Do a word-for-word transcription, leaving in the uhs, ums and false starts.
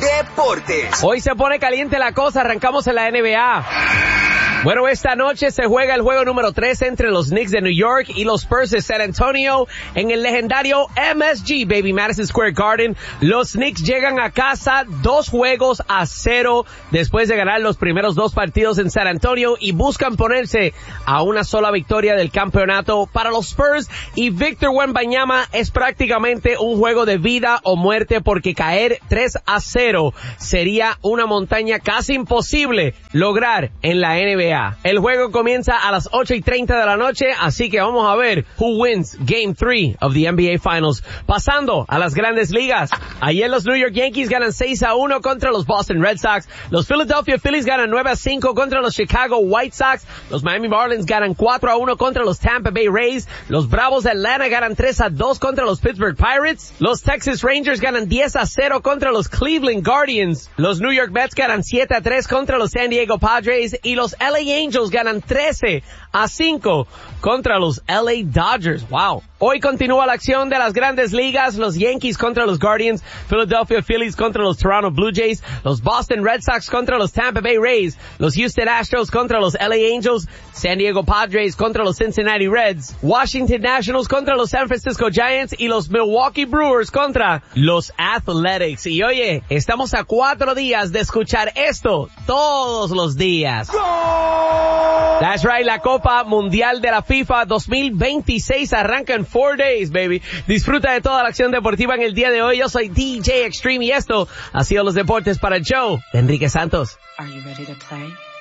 Deportes. Hoy se pone caliente la cosa, arrancamos en la N B A. Bueno, esta noche se juega el juego número tres entre los Knicks de New York y los Spurs de San Antonio en el legendario M S G, baby, Madison Square Garden. Los Knicks llegan a casa dos juegos a cero después de ganar los primeros dos partidos en San Antonio y buscan ponerse a una sola victoria del campeonato. Para los Spurs y Victor Wembanyama es prácticamente un juego de vida o muerte porque caer tres a cero sería una montaña casi imposible lograr en la N B A. El juego comienza a las ocho y treinta de la noche, así que vamos a ver who wins Game three of the N B A Finals. Pasando a las grandes ligas. Ayer los New York Yankees ganan seis a uno contra los Boston Red Sox. Los Philadelphia Phillies ganan nueve a cinco contra los Chicago White Sox. Los Miami Marlins ganan cuatro a uno contra los Tampa Bay Rays. Los Bravos de Atlanta ganan tres a dos contra los Pittsburgh Pirates. Los Texas Rangers ganan diez a cero contra los Cleveland Guardians. Los New York Mets ganan siete a tres contra los San Diego Padres. Y los L A Angels ganan trece a cinco contra los L A Dodgers. Wow. Hoy continúa la acción de las grandes ligas. Los Yankees contra los Guardians, Philadelphia Phillies contra los Toronto Blue Jays, los Boston Red Sox contra los Tampa Bay Rays, los Houston Astros contra los L A Angels, San Diego Padres contra los Cincinnati Reds, Washington Nationals contra los San Francisco Giants y los Milwaukee Brewers contra los Athletics. Y oye, estamos a cuatro días de escuchar esto todos los días. That's right, la Copa Mundial de la FIFA dos mil veintiséis arranca en four days, baby. Disfruta de toda la acción deportiva en el día de hoy. Yo soy D J Extreme y esto ha sido los deportes para el show de Enrique Santos. Are you ready to play?